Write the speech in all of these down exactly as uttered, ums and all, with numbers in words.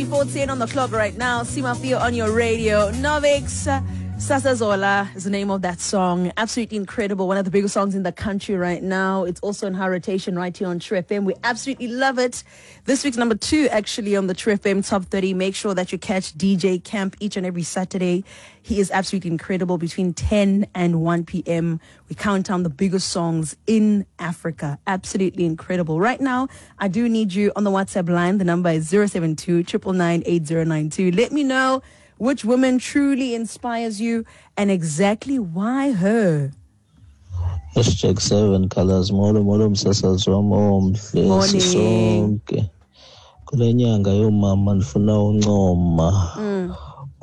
fourteen on the clock right now. Simafio on your radio. Novix, uh, Sasazola is the name of that song. Absolutely incredible. One of the biggest songs in the country right now. It's also in high rotation right here on True F M. We absolutely love it. This week's number two actually on the True F M Top thirty. Make sure that you catch D J Camp each and every Saturday. He is absolutely incredible between ten and one p.m. We count down the biggest songs in Africa. Absolutely incredible. Right now, I do need you on the WhatsApp line. The number is zero seven two, nine nine nine, eight zero nine two. Let me know which woman truly inspires you and exactly why her. Hashtag seven colors. Molo molo msasazi wami omhle sonke. Kule nyanga yomama ndifuna uncoma. Mm.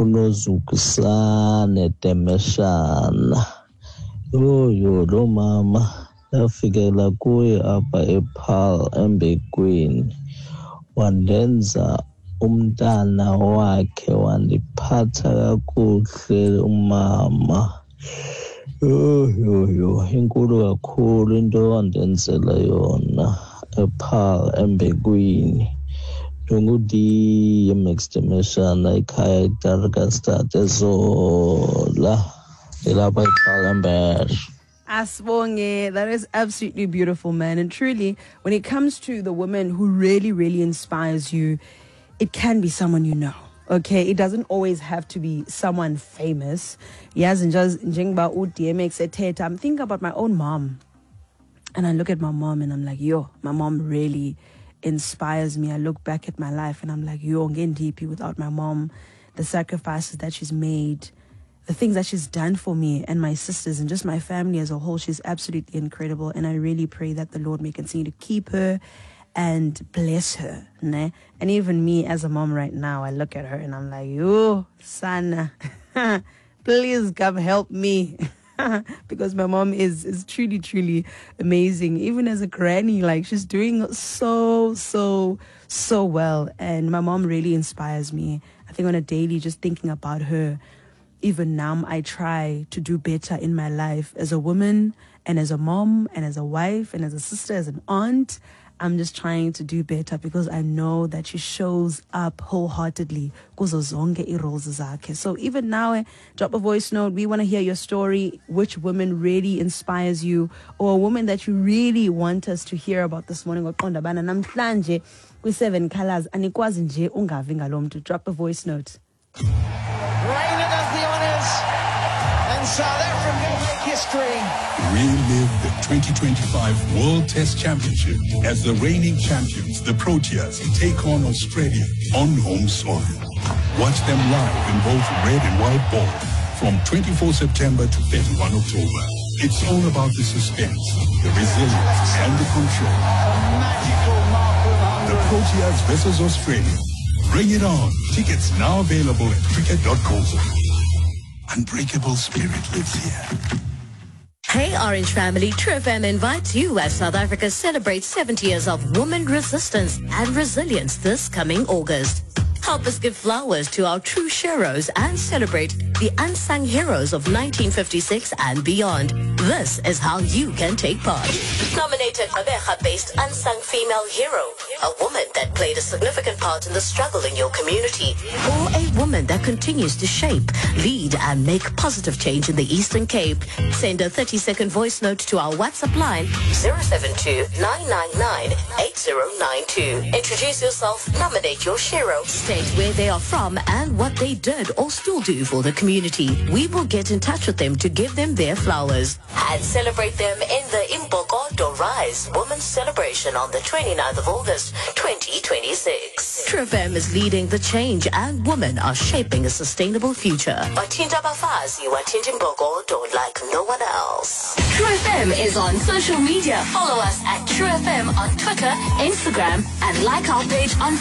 Unozukisane temeshana. Yo yo lo mama yafikela kuye apha ePaarl eMbekweni. Wandenza umntana wakhe wandiphatha kakuhle umama. Yo yo yo inkulu kakhulu into wandenzela yona ePaarl eMbekweni. Ndongudi yemextemeshana ikhaya idarika start ezola elapha ePaarl eMbekweni. Asbonge, that is absolutely beautiful, man. And truly, when it comes to the woman who really, really inspires you, it can be someone you know. Okay, it doesn't always have to be someone famous. Yes, and just about D M X, et cetera. I'm thinking about my own mom, and I look at my mom, and I'm like, yo, my mom really inspires me. I look back at my life, and I'm like, yo, I'm getting deep without my mom, the sacrifices that she's made, the things that she's done for me and my sisters and just my family as a whole. She's absolutely incredible, and I really pray that the Lord may continue to keep her and bless her. Né? And even me as a mom right now, I look at her and I'm like, yo, Sana, please come help me. Because my mom is, is truly, truly amazing. Even as a granny, like she's doing so, so, so well. And my mom really inspires me. I think on a daily, just thinking about her, even now I try to do better in my life as a woman and as a mom and as a wife and as a sister, as an aunt. I'm just trying to do better because I know that she shows up wholeheartedly. So even now, eh, drop a voice note. We want to hear your story. Which woman really inspires you, or a woman that you really want us to hear about this morning? With seven colors. And to drop a voice note. Rainer does the honours, and South Africa make history. Relive the twenty twenty-five World Test Championship as the reigning champions, the Proteas, take on Australia on home soil. Watch them live in both red and white ball from twenty-fourth September to thirty-first October. It's all about the suspense, the resilience, and the control. A magical mark of one hundred. The Proteas versus Australia. Bring it on. Tickets now available at cricket dot co. Unbreakable spirit lives here. Hey Orange family, True F M invites you as South Africa celebrates seventy years of women resistance and resilience this coming August. Help us give flowers to our true heroes and celebrate the unsung heroes of nineteen fifty-six and beyond. This is how you can take part. Nominated Abeja-based unsung female hero, a woman that played a significant part in the struggle in your community, or a woman that continues to shape, lead, and make positive change in the Eastern Cape. Send a thirty-second voice note to our WhatsApp line zero seven two, nine nine nine, eight zero nine two. Introduce yourself, nominate your hero, state where they are from and what they did or still do for the community. We will get in touch with them to give them their flowers and celebrate them in the Imbogo Do Rise Women's Celebration on the twenty-ninth of August, twenty twenty-six. True F M is leading the change and women are shaping a sustainable future. Watinta Bafazi, Watinta Imbogo Do like no one else. True F M is on social media. Follow us at True F M on Twitter, Instagram, and like our page on